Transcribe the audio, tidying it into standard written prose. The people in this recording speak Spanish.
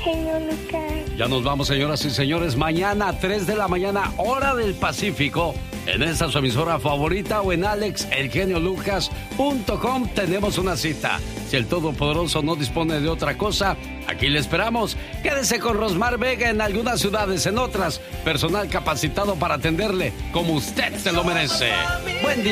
genio Lucas. Ya nos vamos, señoras y señores. Mañana, 3 de la mañana, hora del Pacífico, en esta su emisora favorita o en alexelgeniolucas.com tenemos una cita. Si el Todopoderoso no dispone de otra cosa, aquí le esperamos. Quédese con Rosmar Vega en algunas ciudades, en otras, personal capacitado para atenderle como usted se lo merece. Buen día.